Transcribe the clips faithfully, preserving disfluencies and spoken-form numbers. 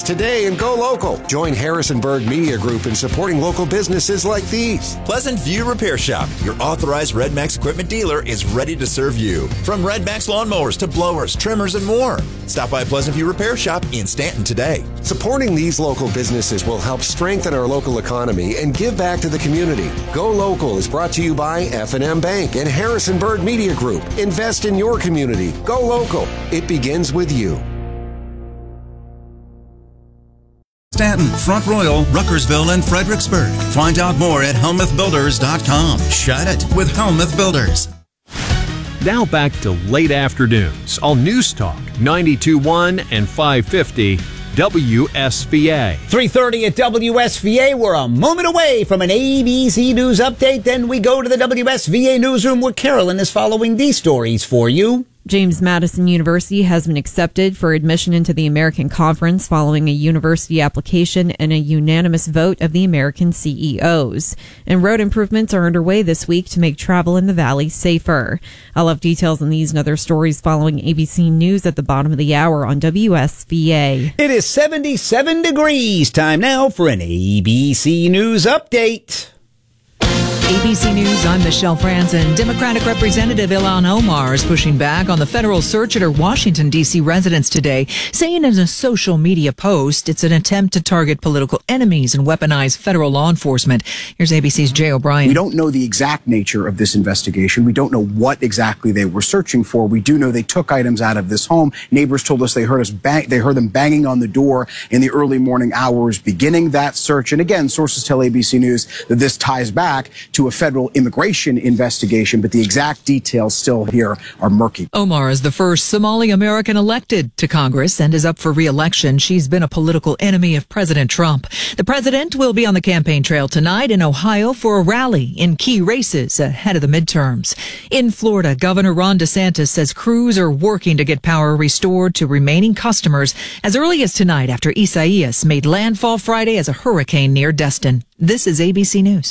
today and go local. Join Harrisonburg Media Group in supporting local businesses like these. Pleasant View Repair Shop, your authorized Red Max equipment dealer, is ready to serve you. From Red Max lawnmowers to blowers, trimmers, and more. Stop by Pleasant View Repair Shop in Stanton today. Supporting these local businesses will help strengthen our local economy and give back to the community. Go Local is brought to you by F and M Bank and Harrisonburg Media Group. Invest in your community. Go local. It begins with you. Stanton, Front Royal, Ruckersville, and Fredericksburg. Find out more at helmuth builders dot com. Shut it with Helmuth Builders. Now back to late afternoons on News Talk ninety-two point one and five fifty W S V A. three thirty at W S V A. We're a moment away from an A B C News update. Then we go to the W S V A newsroom where Carolyn is following these stories for you. James Madison University has been accepted for admission into the American Conference following a university application and a unanimous vote of the American C E Os. And road improvements are underway this week to make travel in the valley safer. I'll have details on these and other stories following A B C News at the bottom of the hour on W S V A. It is seventy-seven degrees. Time now for an A B C News update. A B C News, I'm Michelle Franzen. Democratic Representative Ilhan Omar is pushing back on the federal search at her Washington, D C residence today, saying in a social media post it's an attempt to target political enemies and weaponize federal law enforcement. Here's A B C's Jay O'Brien. We don't know the exact nature of this investigation. We don't know what exactly they were searching for. We do know they took items out of this home. Neighbors told us they heard us bang, they heard them banging on the door in the early morning hours beginning that search. And again, sources tell A B C News that this ties back to a federal immigration investigation, but the exact details still here are murky. Omar is the first Somali American elected to Congress and is up for re-election. She's been a political enemy of President Trump. The president will be on the campaign trail tonight in Ohio for a rally in key races ahead of the midterms. In Florida, Governor Ron DeSantis says crews are working to get power restored to remaining customers as early as tonight after Isaias made landfall Friday as a hurricane near Destin. This is A B C News.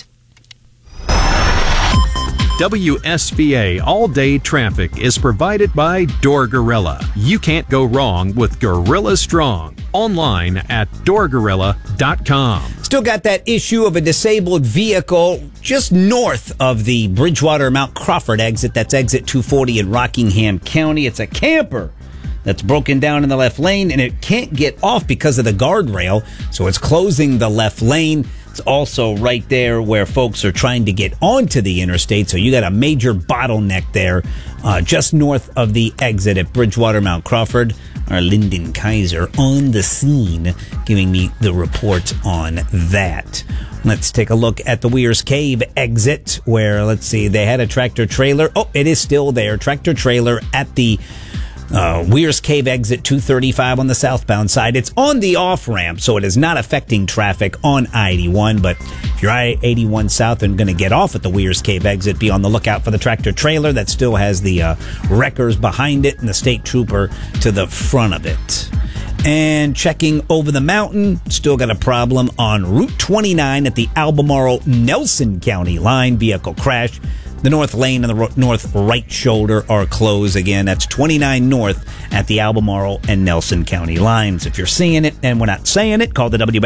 W S V A all-day traffic is provided by Door Gorilla. You can't go wrong with Gorilla Strong. Online at door gorilla dot com. Still got that issue of a disabled vehicle just north of the Bridgewater Mount Crawford exit. That's exit two forty in Rockingham County. It's a camper that's broken down in the left lane, and it can't get off because of the guardrail, so it's closing the left lane. It's also right there where folks are trying to get onto the interstate, so you got a major bottleneck there uh, just north of the exit at Bridgewater Mount Crawford. Our Lyndon Kaiser on the scene giving me the report on that. Let's take a look at the Weir's Cave exit where, let's see, they had a tractor trailer. Oh, it is still there. Tractor trailer at the Uh, Weir's Cave exit two thirty-five on the southbound side. It's on the off-ramp, so it is not affecting traffic on I eighty-one, but if you're I eighty-one south and going to get off at the Weir's Cave exit, be on the lookout for the tractor trailer that still has the uh, wreckers behind it and the state trooper to the front of it. And checking over the mountain, still got a problem on Route twenty-nine at the Albemarle-Nelson County line. Vehicle crash. The north lane and the north right shoulder are closed again. That's twenty-nine north at the Albemarle and Nelson County lines. If you're seeing it and we're not saying it, call the W